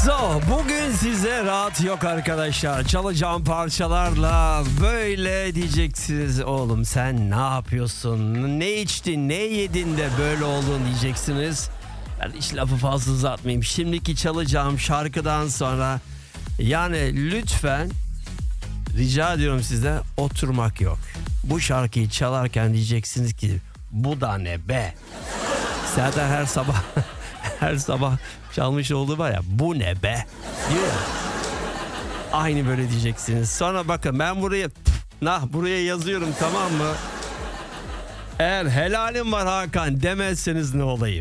So, bugün size rahat yok arkadaşlar. Çalacağım parçalarla böyle diyeceksiniz. Oğlum sen ne yapıyorsun? Ne içtin, ne yedin de böyle oldun diyeceksiniz. Ben hiç lafı fazla uzatmayayım. Şimdiki çalacağım şarkıdan sonra yani lütfen rica ediyorum size oturmak yok. Bu şarkıyı çalarken diyeceksiniz ki bu da ne be? Zaten her sabah çalmış olduğu var ya, bu ne be diyor ya. Aynı böyle diyeceksiniz. Sonra bakın ben buraya yazıyorum, tamam mı? Eğer helalim var Hakan demezseniz ne olayım?